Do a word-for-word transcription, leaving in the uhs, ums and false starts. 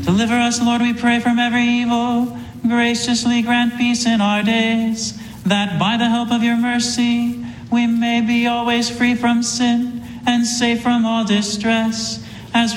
Deliver us, Lord, we pray, from every evil. Graciously grant peace in our days, that by the help of your mercy we may be always free from sin and safe from all distress, as we